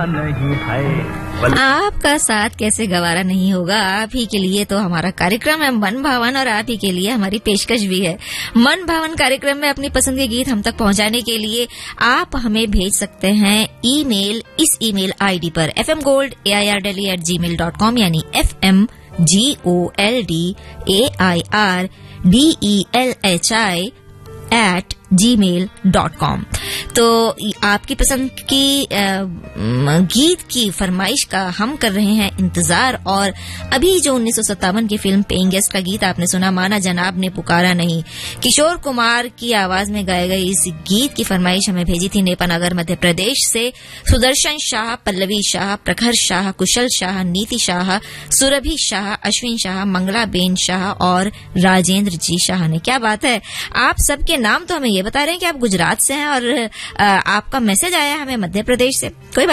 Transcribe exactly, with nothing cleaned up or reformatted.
नहीं है। आपका साथ कैसे गवारा नहीं होगा, आप ही के लिए तो हमारा कार्यक्रम है मन भावन, और आप ही के लिए हमारी पेशकश भी है। मन भावन कार्यक्रम में अपनी पसंद के गीत हम तक पहुंचाने के लिए आप हमें भेज सकते हैं ईमेल इस ईमेल आईडी पर F M gold A I R daily eight ji mail dot com, यानी F M G O L D A I R D E L H I eight ji mail dot com. तो आपकी पसंद की गीत की फरमाइश का हम कर रहे हैं इंतजार। और अभी जो उन्नीस सौ सत्तावन की फिल्म पेइंग गेस्ट का गीत आपने सुना, माना जनाब ने पुकारा नहीं, किशोर कुमार की आवाज में गाए गए इस गीत की फरमाइश हमें भेजी थी नेपानगर मध्य प्रदेश से सुदर्शन शाह, पल्लवी शाह, प्रखर शाह, कुशल शाह, नीति शाह, सुरभि शाह, अश्विन शाह, मंगला बेन शाह और राजेंद्र जी शाह ने। क्या बात है, आप सबके नाम तो हमें ये बता रहे हैं कि आप गुजरात से हैं और आ, आपका मैसेज आया हमें मध्य प्रदेश से। कोई